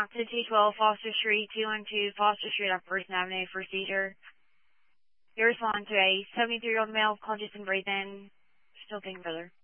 out to 212 Foster Street, 212 Foster Street on First Avenue for seizure. You respond to a 73-year-old male, conscious and breathing. Still thinking, brother.